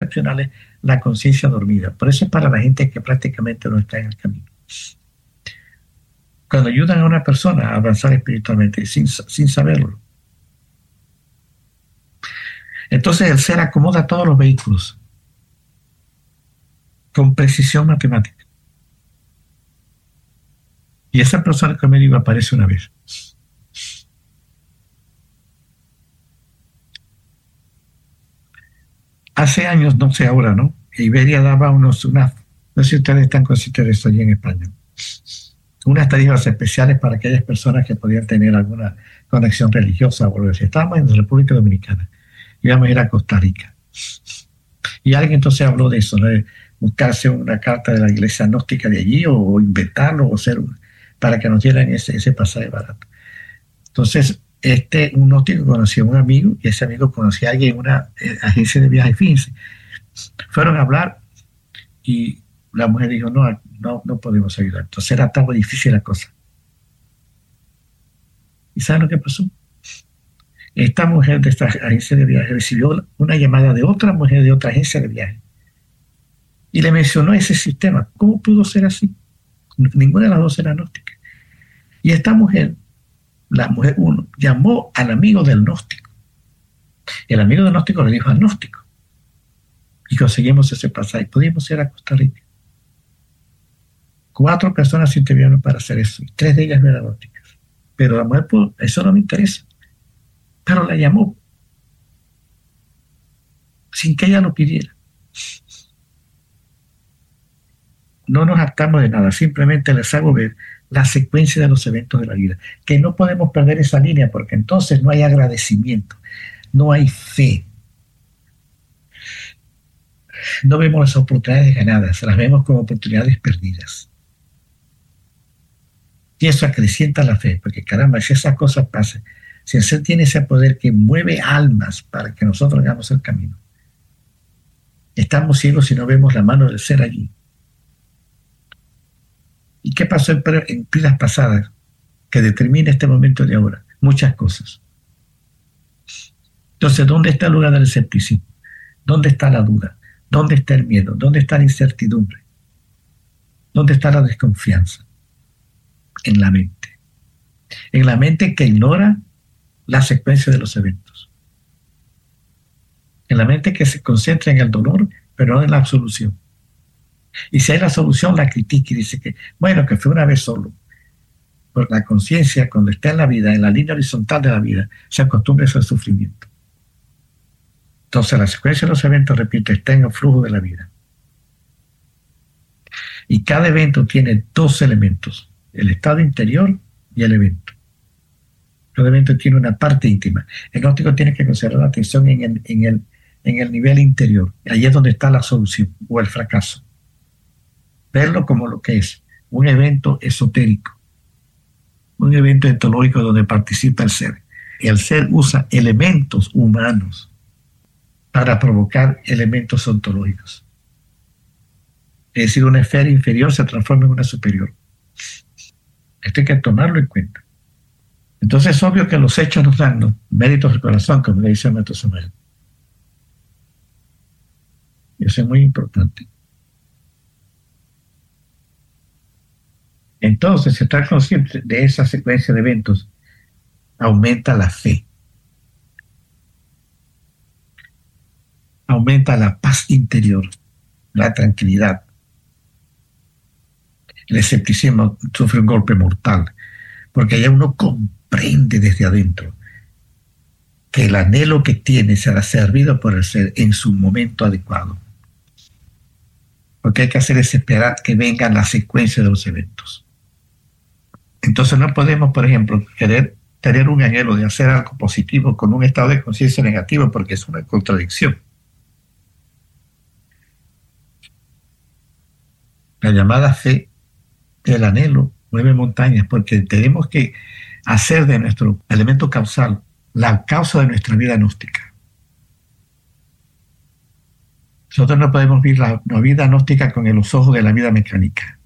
excepcionales, la conciencia dormida. Por eso es para la gente que prácticamente no está en el camino. Cuando ayudan a una persona a avanzar espiritualmente sin saberlo. Entonces el ser acomoda todos los vehículos con precisión matemática. Y esa persona que me digo aparece una vez. Hace años, no sé ahora, ¿no? Iberia daba no sé si ustedes están conscientes de esto allí en España, unas tarifas especiales para aquellas personas que podían tener alguna conexión religiosa o algo así. Estábamos en la República Dominicana, íbamos a ir a Costa Rica. Y alguien entonces habló de eso, ¿no? De buscarse una carta de la iglesia gnóstica de allí o inventarlo o hacer para que nos dieran ese pasaje barato. Entonces, un gnóstico conocía a un amigo y ese amigo conocía a alguien en una agencia de viajes, fíjense. Fueron a hablar y la mujer dijo, no podemos ayudar. Entonces era tan difícil la cosa. ¿Y saben lo que pasó? Esta mujer de esta agencia de viajes recibió una llamada de otra mujer de otra agencia de viajes y le mencionó ese sistema. ¿Cómo pudo ser así? Ninguna de las dos era gnóstica. Y esta mujer, la mujer 1, llamó al amigo del gnóstico. El amigo del gnóstico le dijo al gnóstico. Y conseguimos ese pasaje. Pudimos ir a Costa Rica. 4 personas se intervinieron para hacer eso. Y 3 de ellas no eran gnósticas. Pero la mujer pudo, eso no me interesa. Pero la llamó. Sin que ella lo pidiera. No nos hartamos de nada. Simplemente les hago ver la secuencia de los eventos de la vida. Que no podemos perder esa línea porque entonces no hay agradecimiento. No hay fe. No vemos las oportunidades ganadas, las vemos como oportunidades perdidas. Y eso acrecienta la fe, porque caramba, si esas cosas pasan, si el ser tiene ese poder que mueve almas para que nosotros hagamos el camino, estamos ciegos si no vemos la mano del ser allí. ¿Y qué pasó en vidas pasadas que determina este momento de ahora? Muchas cosas. Entonces, ¿dónde está el lugar del escepticismo? ¿Dónde está la duda? ¿Dónde está el miedo? ¿Dónde está la incertidumbre? ¿Dónde está la desconfianza? En la mente. En la mente que ignora la secuencia de los eventos. En la mente que se concentra en el dolor, pero no en la solución. Y si hay la solución, la critica y dice que, bueno, que fue una vez solo. Porque la conciencia, cuando está en la vida, en la línea horizontal de la vida, se acostumbra a ese sufrimiento. Entonces la secuencia de los eventos, repito, está en el flujo de la vida. Y cada evento tiene 2 elementos, el estado interior y el evento. Cada evento tiene una parte íntima. El gnóstico tiene que concentrar la atención en el nivel interior. Ahí es donde está la solución o el fracaso. Verlo como lo que es, un evento esotérico, un evento etológico donde participa el ser. El ser usa elementos humanos para provocar elementos ontológicos. Es decir, una esfera inferior se transforma en una superior. Esto hay que tomarlo en cuenta. Entonces es obvio que los hechos nos dan, ¿no?, méritos del corazón, como le dice el maestro Samuel. Eso es muy importante. Entonces, si estás consciente de esa secuencia de eventos, aumenta la fe. Aumenta la paz interior, la tranquilidad. El escepticismo sufre un golpe mortal, porque ya uno comprende desde adentro que el anhelo que tiene será servido por el ser en su momento adecuado. Lo que hay que hacer es esperar que venga la secuencia de los eventos. Entonces no podemos, por ejemplo, querer tener un anhelo de hacer algo positivo con un estado de conciencia negativo, porque es una contradicción. La llamada fe del anhelo mueve montañas, porque tenemos que hacer de nuestro elemento causal la causa de nuestra vida gnóstica. Nosotros no podemos ver la vida gnóstica con los ojos de la vida mecánica.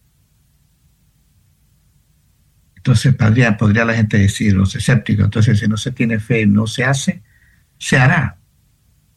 Entonces podría la gente decir, los escépticos, entonces si no se tiene fe, no se hace, se hará.